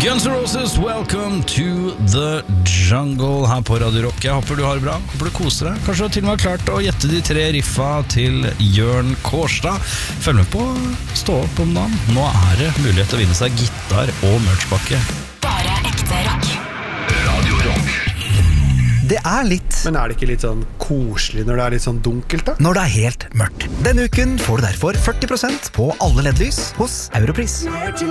Guns N' Roses, welcome to the jungle her på Radio Rock. Jeg håper du har det bra, håper du koser deg. Kanskje du til og med har klart å gjette de 3 riffa til Jørn Kårstad. Følg med på Stå opp om dagen. Nå er det mulighet til å vinne seg gitar og merchpakke. Bare ekte rock. Radio Rock. Det er litt. Men er det ikke litt sånn koselig når det er litt sånn dunkelt da? Når det er helt mørkt. Denne uken får du derfor 40% på alle LED-lys hos Europris.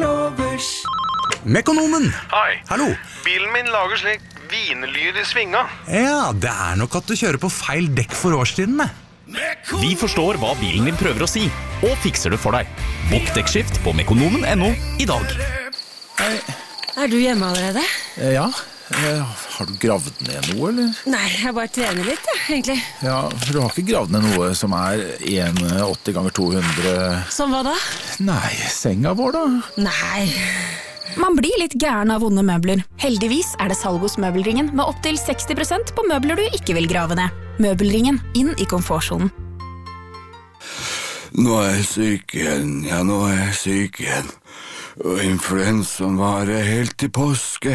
Mekonomen. Hei. Hallo. Bilen min lager slik vinelyd i svinga. Ja, det er nok at du kjører på feil dekk for årstiden med. Vi forstår hva bilen din prøver å si, og fikser det for deg. Bokk dekkskift på mekonomen.no i dag. Er du hjemme allerede? Ja. Har du gravd ned noe, eller? Nei, jeg bare trener litt, egentlig. Ja, for du har ikke gravd ned noe som er 1,80 ganger 200... Som hva da? Nei, senga vår da? Nei... Man blir litt gæren av vonde møbler. Heldigvis er det salg hos Møbelringen med opp til 60% på møbler du ikke vil grave ned. Møbelringen, inn i komfortzonen. Nå er jeg syk igjen, nå er jeg syk igjen. Og influensaen varer helt til påske.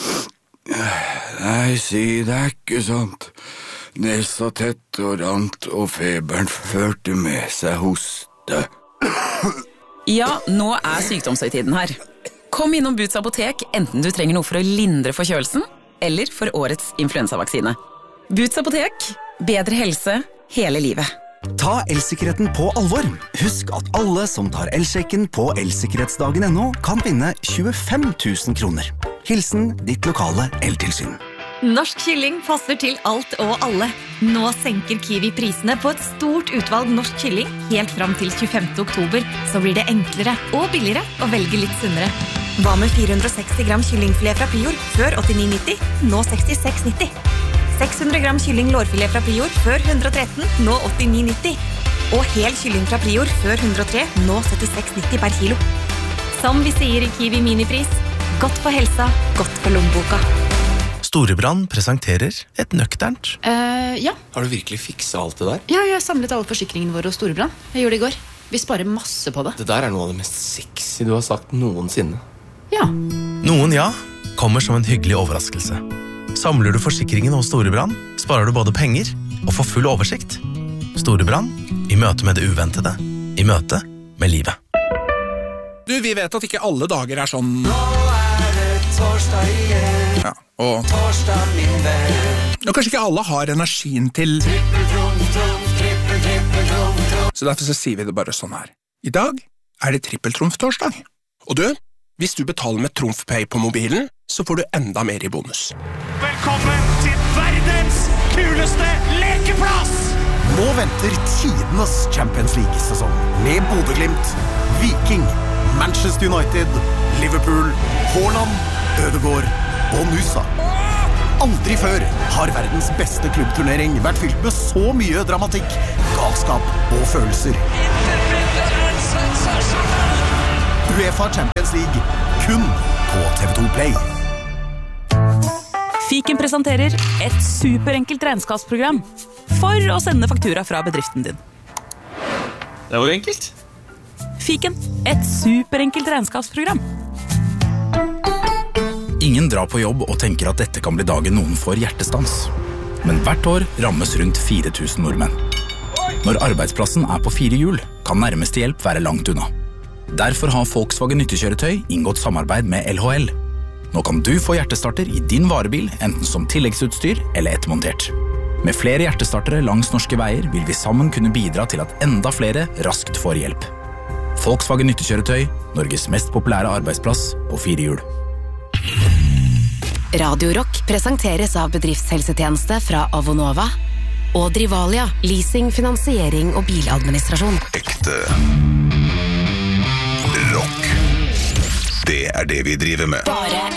Nei, si det er ikke sant. Nesa tett og rant, og feberen førte med seg hoste. Ja, nå er sykdomshøytiden her. Kom innom Boots apotek, enten du trenger noe for å lindre forkjølelsen, eller for årets influensavaksine. Boots apotek, bedre helse hele livet. Ta elsikkerheten på alvor. Husk at alle som tar elsjekken på elsikkerhetsdagen.no kan vinne 25 000 kroner. Hilsen ditt lokale eltilsyn. Norsk kylling passer til alt og alle. Nå senker Kiwi prisene på et stort utvalg norsk kylling helt fram til 25. oktober. Så blir det enklere og billigere å velge litt sunnere. Hva med 460 gram kyllingfilet fra Prior før 89,90, nå 66,90. 600 gram kylling lårfilet fra Prior før 113, nå 89,90. Og hel kylling fra Prior før 103, nå 76,90 per kilo. Som vi sier i Kiwi minipris, godt for helsa, godt for lommeboka. Storebrand presenterer et nøkternt. Ja. Har du virkelig fikset alt det der? Ja, jeg har samlet alle forsikringene våre hos Storebrand. Jeg gjorde det i går. Vi sparer masse på det. Det der er noe av det mest sexy du har sagt noensinne. Ja. Noen ja, kommer som en hyggelig overraskelse. Samler du forsikringen hos Storebrand, sparer du både penger og får full oversikt. Storebrand, i møte med det uventede, i møte med livet. Du, vi vet at ikke alle dager er sånn... Nå er det torsdag igjen. Ja, og... Torsdag, min venn. Og kanskje ikke alle har energien til... Så derfor så sier vi det bare sånn her. I dag er det trippeltrumf-torsdag. Og du, hvis du betaler med TrumfPay på mobilen, så får du enda mer i bonus. Velkommen til verdens kuleste lekeplass! Nå venter tidenes Champions League-sesong med Bodø Glimt, Viking, Manchester United, Liverpool, Haaland, Ødegaard og Nusa. Aldri før har verdens beste klubbturnering vært fylt med så mye dramatikk, galskap og følelser. UEFA Champions League, kun på TV2 Play. Fiken presenterer et superenkelt regnskapsprogram for å sende faktura fra bedriften din. Det var enkelt. Fiken, et superenkelt regnskapsprogram. Ingen drar på jobb og tenker at dette kan bli dagen noen får hjertestans. Men hvert år rammes rundt 4000 nordmenn. Når arbeidsplassen er på 4 hjul, kan nærmeste hjelp være langt unna. Derfor har Volkswagen nyttekjøretøy inngått samarbeid med LHL. Nå kan du få hjertestarter i din varebil, enten som tilleggsutstyr eller ettermontert. Med flere hjertestartere langs norske veier vil vi sammen kunne bidra til at enda flere raskt får hjelp. Volkswagen nyttekjøretøy, Norges mest populære arbeidsplass på 4 hjul. Radio Rock presenteres av bedriftshelsetjeneste fra Avonova og Drivalia, leasing, finansiering og biladministrasjon. Ekte rock. Det er det vi driver med. Bare